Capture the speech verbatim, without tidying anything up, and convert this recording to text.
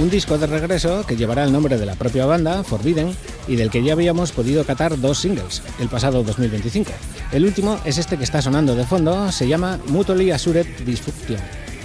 Un disco de regreso que llevará el nombre de la propia banda, Forbidden, y del que ya habíamos podido catar dos singles el pasado dos mil veinticinco. El último es este que está sonando de fondo, se llama Mutually Assured Dysfunction.